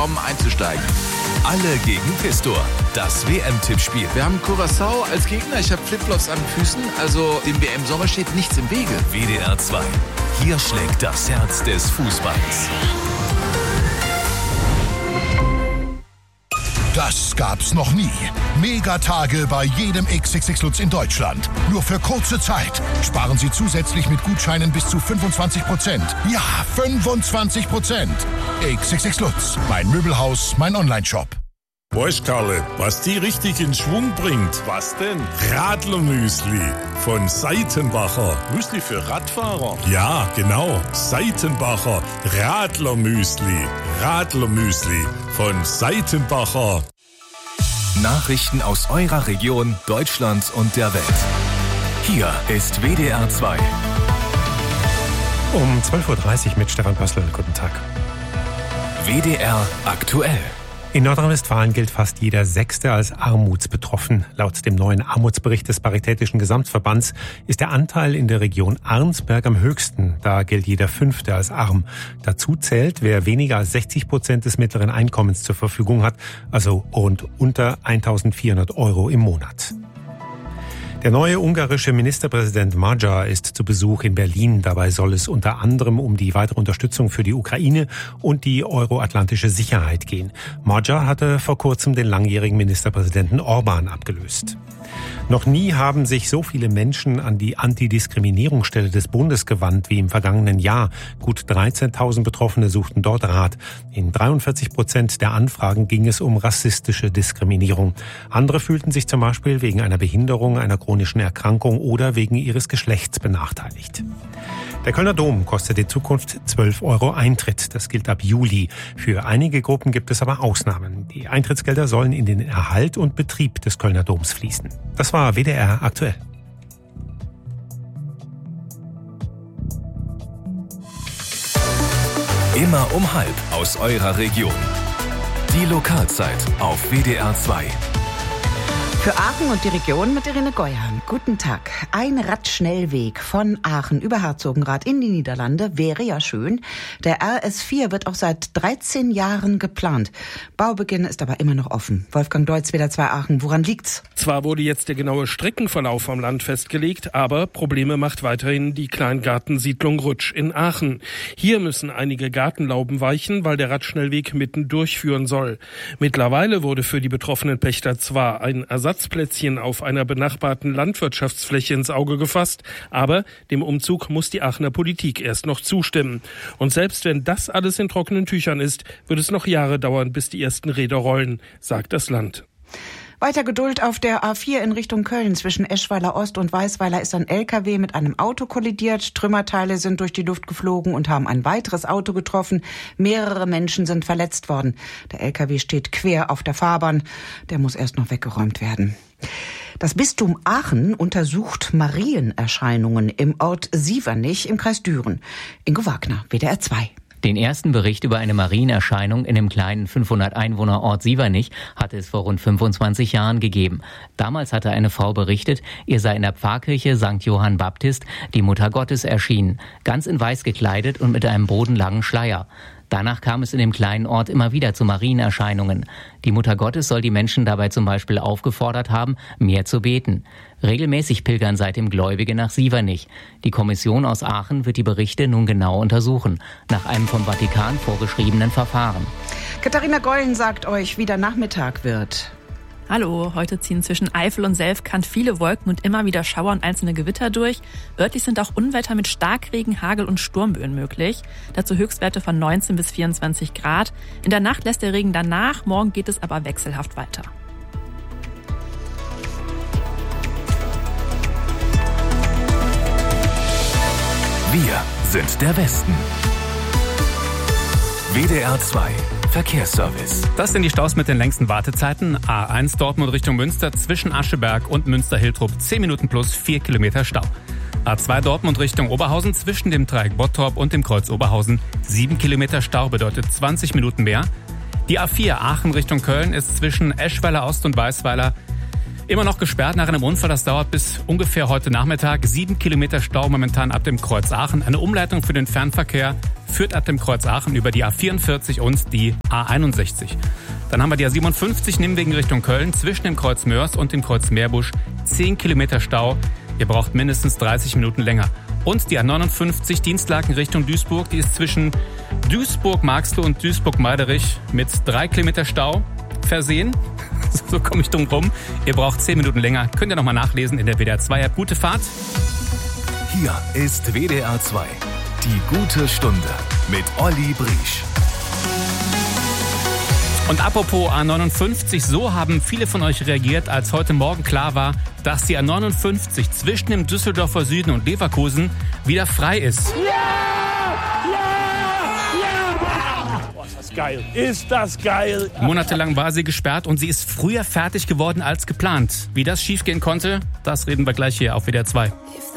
genommen einzusteigen. Alle gegen Pistor. Das WM-Tippspiel. Wir haben Curaçao als Gegner. Ich habe Flipflops an den Füßen. Also dem WM-Sommer steht nichts im Wege. WDR 2. Hier schlägt das Herz des Fußballs. Das gab's noch nie. Megatage bei jedem XXX Lutz in Deutschland. Nur für kurze Zeit. Sparen Sie zusätzlich mit Gutscheinen bis zu 25%. Ja, 25%. XXX Lutz. Mein Möbelhaus, mein Onlineshop. Weißt, Karle, was die richtig in Schwung bringt? Was denn? Radlermüsli von Seitenbacher. Müsli für Radfahrer? Ja, genau. Seitenbacher Radlermüsli. Radlermüsli von Seitenbacher. Nachrichten aus eurer Region, Deutschland und der Welt. Hier ist WDR 2. Um 12.30 Uhr mit Stefan Pössl. Guten Tag. WDR aktuell. In Nordrhein-Westfalen gilt fast jeder Sechste als armutsbetroffen. Laut dem neuen Armutsbericht des Paritätischen Gesamtverbands ist der Anteil in der Region Arnsberg am höchsten. Da gilt jeder Fünfte als arm. Dazu zählt, wer weniger als 60% des mittleren Einkommens zur Verfügung hat, also rund unter 1.400 € im Monat. Der neue ungarische Ministerpräsident Magyar ist zu Besuch in Berlin. Dabei soll es unter anderem um die weitere Unterstützung für die Ukraine und die euroatlantische Sicherheit gehen. Magyar hatte vor kurzem den langjährigen Ministerpräsidenten Orbán abgelöst. Noch nie haben sich so viele Menschen an die Antidiskriminierungsstelle des Bundes gewandt wie im vergangenen Jahr. Gut 13.000 Betroffene suchten dort Rat. In 43% der Anfragen ging es um rassistische Diskriminierung. Andere fühlten sich zum Beispiel wegen einer Behinderung, einer chronischen Erkrankung oder wegen ihres Geschlechts benachteiligt. Der Kölner Dom kostet in Zukunft 12 € Eintritt. Das gilt ab Juli. Für einige Gruppen gibt es aber Ausnahmen. Die Eintrittsgelder sollen in den Erhalt und Betrieb des Kölner Doms fließen. Das war WDR aktuell. Immer um 12:30 aus eurer Region. Die Lokalzeit auf WDR 2. Für Aachen und die Region mit Irene Geuer. Guten Tag. Ein Radschnellweg von Aachen über Herzogenrath in die Niederlande wäre ja schön. Der RS4 wird auch seit 13 Jahren geplant. Baubeginn ist aber immer noch offen. Wolfgang Deutz, WDR 2 Aachen. Woran liegt's? Zwar wurde jetzt der genaue Streckenverlauf vom Land festgelegt, aber Probleme macht weiterhin die Kleingartensiedlung Rutsch in Aachen. Hier müssen einige Gartenlauben weichen, weil der Radschnellweg mitten durchführen soll. Mittlerweile wurde für die betroffenen Pächter zwar ein Ersatzplätzchen auf einer benachbarten Landwirtschaftsfläche ins Auge gefasst, aber dem Umzug muss die Aachener Politik erst noch zustimmen. Und selbst wenn das alles in trockenen Tüchern ist, wird es noch Jahre dauern, bis die ersten Räder rollen, sagt das Land. Weiter Geduld auf der A4 in Richtung Köln. Zwischen Eschweiler Ost und Weißweiler ist ein LKW mit einem Auto kollidiert. Trümmerteile sind durch die Luft geflogen und haben ein weiteres Auto getroffen. Mehrere Menschen sind verletzt worden. Der LKW steht quer auf der Fahrbahn. Der muss erst noch weggeräumt werden. Das Bistum Aachen untersucht Marienerscheinungen im Ort Sievernich im Kreis Düren. Ingo Wagner, WDR 2. Den ersten Bericht über eine Marienerscheinung in dem kleinen 500-Einwohner-Ort Sievernich hatte es vor rund 25 Jahren gegeben. Damals hatte eine Frau berichtet, ihr sei in der Pfarrkirche St. Johann Baptist die Mutter Gottes erschienen, ganz in weiß gekleidet und mit einem bodenlangen Schleier. Danach kam es in dem kleinen Ort immer wieder zu Marienerscheinungen. Die Mutter Gottes soll die Menschen dabei zum Beispiel aufgefordert haben, mehr zu beten. Regelmäßig pilgern seitdem Gläubige nach Sievernich. Die Kommission aus Aachen wird die Berichte nun genau untersuchen, nach einem vom Vatikan vorgeschriebenen Verfahren. Katharina Gollen sagt euch, wie der Nachmittag wird. Hallo, heute ziehen zwischen Eifel und Selfkant viele Wolken und immer wieder Schauer und einzelne Gewitter durch. Örtlich sind auch Unwetter mit Starkregen, Hagel und Sturmböen möglich. Dazu Höchstwerte von 19 bis 24 Grad. In der Nacht lässt der Regen danach, morgen geht es aber wechselhaft weiter. Wir sind der Westen. WDR 2 Verkehrsservice. Das sind die Staus mit den längsten Wartezeiten. A1 Dortmund Richtung Münster zwischen Ascheberg und Münster-Hiltrup 10 Minuten plus 4 Kilometer Stau. A2 Dortmund Richtung Oberhausen zwischen dem Dreieck Bottorp und dem Kreuz Oberhausen 7 Kilometer Stau bedeutet 20 Minuten mehr. Die A4 Aachen Richtung Köln ist zwischen Eschweiler Ost und Weißweiler immer noch gesperrt nach einem Unfall. Das dauert bis ungefähr heute Nachmittag. 7 Kilometer Stau momentan ab dem Kreuz Aachen. Eine Umleitung für den Fernverkehr führt ab dem Kreuz Aachen über die A44 und die A61. Dann haben wir die A57 Nimwegen Richtung Köln zwischen dem Kreuz Mörs und dem Kreuz Meerbusch. 10 Kilometer Stau. Ihr braucht mindestens 30 Minuten länger. Und die A59 Dienstlaken Richtung Duisburg, die ist zwischen Duisburg-Marxloh und Duisburg-Meiderich mit 3 Kilometer Stau versehen. So komme ich drum rum. Ihr braucht 10 Minuten länger. Könnt ihr nochmal nachlesen in der WDR 2-App. Gute Fahrt. Hier ist WDR 2. Die gute Stunde mit Olli Briesch. Und apropos A59, so haben viele von euch reagiert, als heute Morgen klar war, dass die A59 zwischen dem Düsseldorfer Süden und Leverkusen wieder frei ist. Geil. Ist das geil? Monatelang war sie gesperrt und sie ist früher fertig geworden als geplant. Wie das schiefgehen konnte, das reden wir gleich hier auf WDR 2.